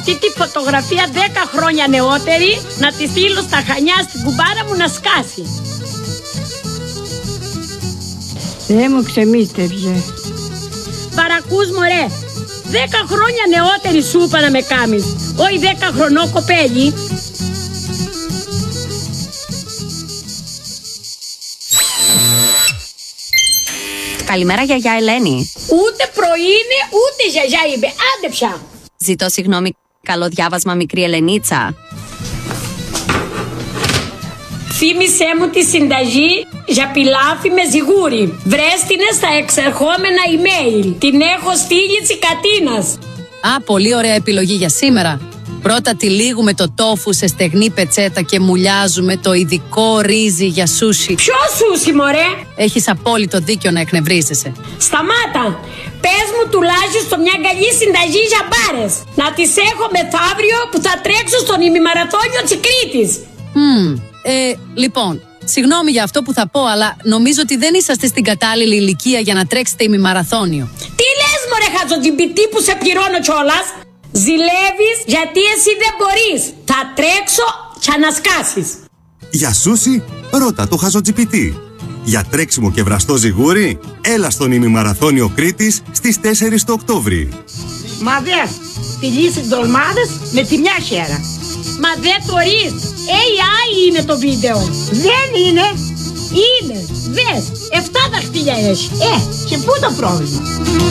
αυτή τη φωτογραφία 10 χρόνια νεότερη να τη στείλω στα Χανιά στην κουμπάρα μου να σκάσει. Δεν μου ξεμίστευε. Παρακούς μωρέ, 10 χρόνια νεότερη σου είπα να με κάμεις, όχι 10 χρονό κοπέλι. Καλημέρα γιαγιά Ελένη. Ούτε πρωί είναι, ούτε γιαγιά είπε. Άντε πια. Ζητώ συγγνώμη, καλό διάβασμα μικρή Ελενίτσα. Θύμησέ μου τη συνταγή για πιλάφι με ζιγούρι. Βρες την στα εξερχόμενα email. Την έχω στείλει τσικατίνας. Α, πολύ ωραία επιλογή για σήμερα. Πρώτα τυλίγουμε το τόφου σε στεγνή πετσέτα και μουλιάζουμε το ειδικό ρύζι για σούσι. Ποιο σούσι μωρέ? Έχεις απόλυτο δίκιο να εκνευρίζεσαι. Σταμάτα. Πες μου τουλάχιστον μια καλή συνταγή για μπάρες. Να τις έχω μεθαύριο που θα τρέξω στον ημιμαραθώνιο της Κρήτης. Λοιπόν, συγγνώμη για αυτό που θα πω, αλλά νομίζω ότι δεν είσαστε στην κατάλληλη ηλικία για να τρέξετε ημιμαραθώνιο. Τι λες μωρέ χαζοτζιμπητή που σε πληρώνω κιόλας? Ζηλεύεις γιατί εσύ δεν μπορείς. Θα τρέξω και να σκάσεις. Για σούσι, ρώτα το χαζοτζιπιτή. Για τρέξιμο και βραστό ζιγούρι, έλα στον ημιμαραθώνιο Κρήτης στις 4 του Οκτώβρη. Μα δες, τυλίσεις ντολμάδες με τη μια χέρα. Μα δεν μπορείς. AI είναι το βίντεο. Δεν είναι. Είναι. Δες. 7 δαχτυλιά έχει. Και πού το πρόβλημα?